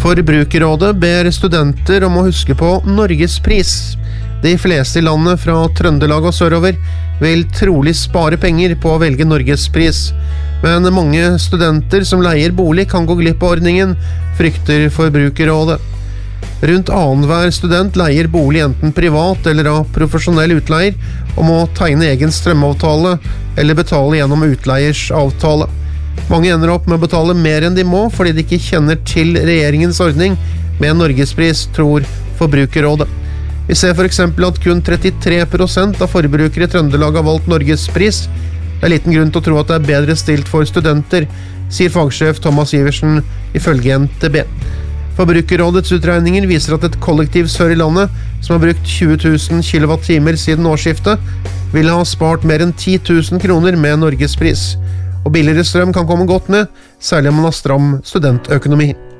Forbrukerrådet ber studenter om å huske på Norgespris. De fleste i landet fra Trøndelag og sørover vil trolig spare penger på å velge Norgespris, men mange studenter som leier bolig kan gå glipp av ordningen, frykter Forbrukerrådet. Rundt annenhver student leier bolig enten privat eller av profesjonell utleier og må tegne egen strømavtale eller betale gjennom utleiers avtale. Mange ender opp med å betale mer enn de må fordi de ikke kjenner til regjeringens ordning med Norgespris, tror Forbrukerrådet. Vi ser for eksempel at kun 33% av forbrukere i Trøndelag har valgt Norgespris. Det er liten grunn til å tro at det er bedre stilt for studenter, sier fagsjef Thomas Iversen ifølge NTB. Forbrukerrådets utregninger viser at et kollektiv sør i landet, som har brukt 20 000 kWh siden årsskiftet, ville ha spart mer enn 10 000 kroner med Norgespris. Og billigere strøm kan komme godt med, særlig om man har stram studentøkonomi.